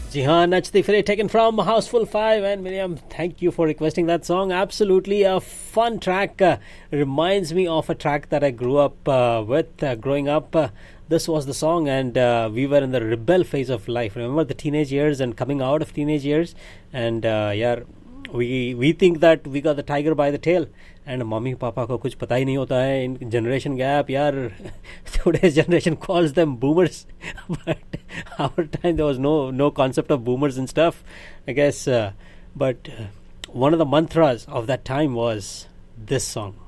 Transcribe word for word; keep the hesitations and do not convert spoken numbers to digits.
जी हाँ, नचती फिरे, taken from Houseful five. And Miriam, thank you for requesting that song. Absolutely a fun track. Uh, reminds me of a track that I grew up uh, with uh, growing up. Uh, this was the song, and uh, we were in the rebel phase of life. Remember the teenage years and coming out of teenage years? And uh, yeah, we we think that we got the tiger by the tail. And mummy papa को कुछ पता ही नहीं होता है इन generation gap यार. Today's generation calls them boomers, but our time there was no no concept of boomers and stuff, I guess. Uh, but uh, one of the mantras of that time was this song.